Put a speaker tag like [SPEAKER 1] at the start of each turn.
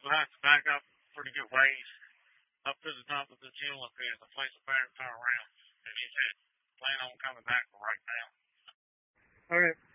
[SPEAKER 1] will have to back up pretty good ways up to the top of the hill up here, the place of fire turn around. And he said, plan on coming back for right now.
[SPEAKER 2] Okay.